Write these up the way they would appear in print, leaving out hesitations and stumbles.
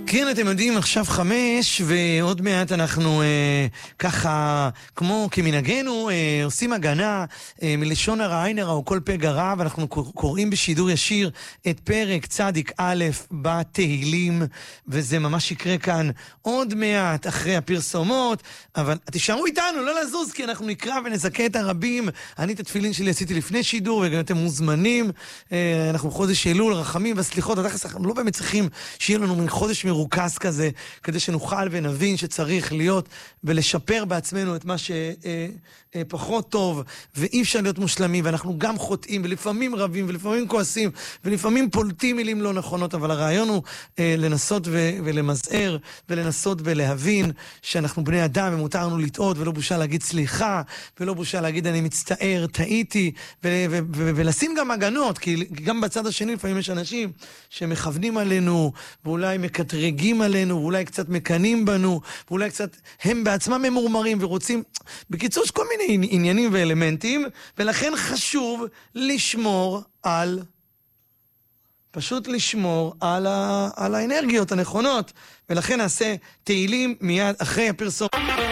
כן, אתם יודעים, עכשיו 5 ועוד מעט אנחנו ככה, כמו כמנהגנו, עושים הגנה מלשון הרע עין הרע וכל פגע רע, ואנחנו קוראים בשידור ישיר את פרק צדיק א' בתהילים, וזה ממש יקרה כאן עוד מעט אחרי הפרסומות, אבל תשארו איתנו, לא לזוז, כי אנחנו נקרא ונזכה את הרבים. אני את התפילין שלי עשיתי לפני שידור, וגם אתם מוזמנים. אנחנו חודש אלול, רחמים וסליחות, אנחנו לא באמת צריכים שיהיה לנו מן חודש מרוכז כזה, כדי שנוכל ונבין שצריך להיות ולשפר בעצמנו את מה שפחות טוב, ואי אפשר להיות מושלמים, ואנחנו גם חוטאים, ולפעמים רבים, ולפעמים כועסים, ולפעמים פולטים מילים לא נכונות, אבל הרעיון הוא לנסות ולמזער, ולנסות ולהבין שאנחנו בני אדם, ומותר לנו לטעות, ולא בושה להגיד סליחה, ולא בושה להגיד אני מצטער, טעיתי, ולשים גם הגנות, כי גם בצד השני לפעמים יש אנשים שמכוונים עלינו, ואולי מקטרגים עלינו, ואולי קצת מקנים בנו, ואולי קצת הם בעצמם ממורמרים ורוצים, בקיצור, יש כל מיני עניינים ואלמנטים, ולכן חשוב לשמור על, פשוט לשמור על האנרגיות הנכונות, ולכן נעשה תהילים מיד אחרי הפרסום.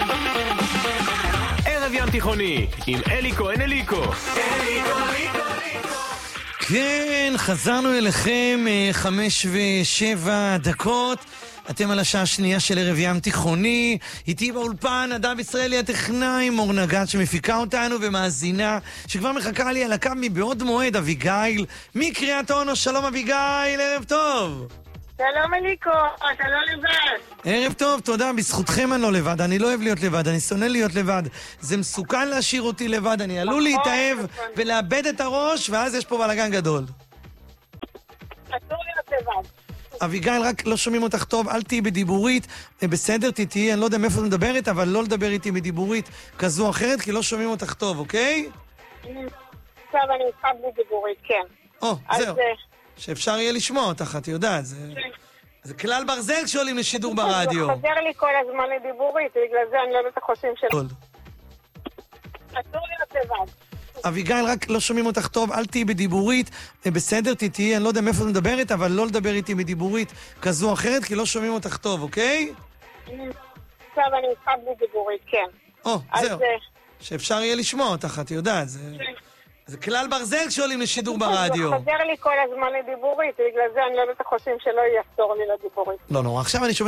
ערב ים תיכוני עם אלי כהן אליקו. כן, חזרנו אליכם 5:07. אתם על השעה השנייה של ערב ים תיכוני. איתי באולפן אדם ישראלי הטכנאי, מור נגד שמפיקה אותנו ומאזינה, שכבר מחכה לי על הקו מבעוד מועד, אביגיל מקריית אונו. שלום אביגיל, ערב טוב. שלום אליקו, אתה לא לבד. ערב טוב, תודה, בזכותכם אני לא לבד, אני לא אוהב להיות לבד, אני שונא להיות לבד, זה מסוכן להשאיר אותי לבד, אני עלול להתאהב ולאבד את הראש, ואז יש פה בלגן גדול. אסור להיות לבד. אביגיל, רק לא שומעים אותך טוב, אל תהי בדיבורית, בסדר, תהיי, אני לא יודע מאיפה את מדברת, אבל לא לדבר איתי בדיבורית כזו או אחרת, כי לא שומעים אותך טוב, אוקיי? עכשיו אני איתך בדיבורית, כן. זהו. שאפשר יהיה לשמוע אותך, את יודעת, זה כלל ברזל כשעולים לשידור ברדיו. זה חוזר לי כל הזמן לדיבורית, בגלל זה אני לא יודעת חושבים שלא. אסור להיות לבד. אביגיל, רק לא שומעים אותך טוב, אל תהי בדיבורית, בסדר, תהיי, אני לא יודע מאיפה את מדברת, אבל לא לדבר איתי בדיבורית כזו או אחרת, כי לא שומעים אותך טוב, אוקיי? עכשיו אני איתך בדיבורית, כן. זהו. שאפשר יהיה לשמוע אותך, את יודעת, זה כלל ברזל כשעולים לשידור ברדיו. זה חוזר לי כל הזמן לדיבורית, בגלל זה אני לא יודעת חושבים שלא יחזור לי לדיבורית. לא נורא, עכשיו אני שומע